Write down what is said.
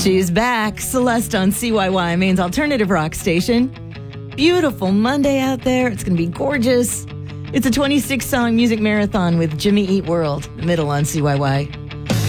She's back. Celeste on CYY, Maine's alternative rock station. Beautiful Monday out there. It's going to be gorgeous. It's a 26-song music marathon with Jimmy Eat World, the middle on CYY.